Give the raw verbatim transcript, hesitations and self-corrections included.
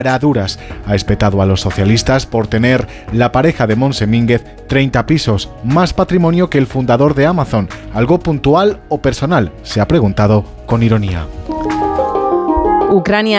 Duras. Ha espetado a los socialistas por tener la pareja de Montse Mínguez treinta pisos, más patrimonio que el fundador de Amazon. ¿Algo puntual o personal?, se ha preguntado con ironía. Ucrania